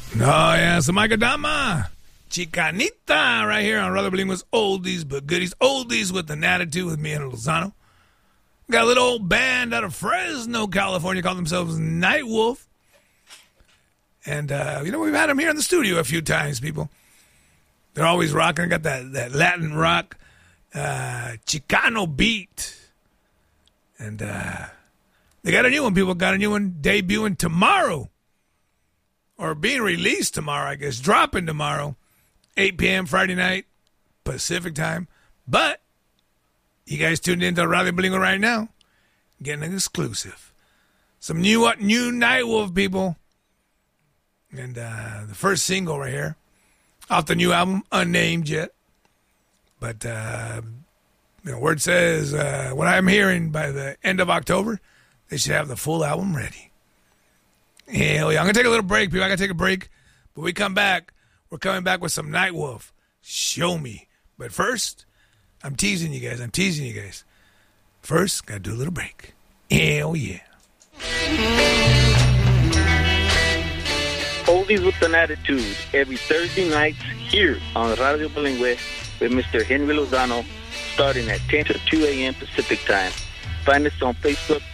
Oh, yeah, so Micah Dama. Chicanita right here on Radio Bilingue's Oldies But Goodies. Oldies with an attitude with me and Lozano. Got a little old band out of Fresno, California, call themselves Nightwolf. And, we've had them here in the studio a few times, people. They're always rocking. I got that Latin rock, Chicano beat. And they got a new one, people. Got a new one debuting tomorrow. Or being released tomorrow, I guess. Dropping tomorrow. 8 p.m. Friday night, Pacific time. But you guys tuned into Radio Bilingue right now. Getting an exclusive. Some new Nightwolf, people. And the first single right here. Off the new album, unnamed yet. But, word says, what I'm hearing by the end of October, they should have the full album ready. Hell yeah. I'm going to take a little break, people. I got to take a break. But we come back. We're coming back with some Nightwolf. Show me. But first, I'm teasing you guys. First, got to do a little break. Hell yeah. Oldies with an Attitude every Thursday nights here on Radio Bilingue with Mr. Henry Lozano starting at 10 to 2 a.m. Pacific time. Find us on Facebook,